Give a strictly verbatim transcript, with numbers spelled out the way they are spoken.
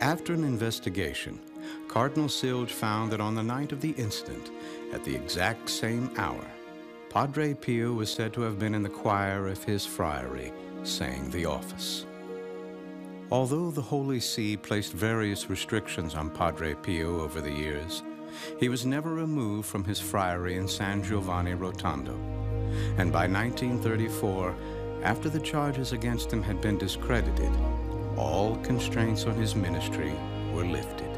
After an investigation, Cardinal Silge found that on the night of the incident, at the exact same hour, Padre Pio was said to have been in the choir of his friary, saying the office. Although the Holy See placed various restrictions on Padre Pio over the years, he was never removed from his friary in San Giovanni Rotondo, and by nineteen thirty-four, after the charges against him had been discredited, all constraints on his ministry were lifted.